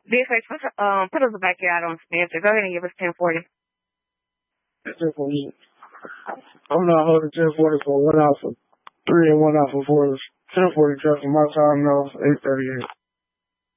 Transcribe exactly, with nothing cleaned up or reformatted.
Big face, put, um, put us back here out on Spencer. Go ahead and give us ten forty. ten forty. I'm not holding ten forty for one out for three and one out for four. ten forty traffic, my time now, eight thirty-eight.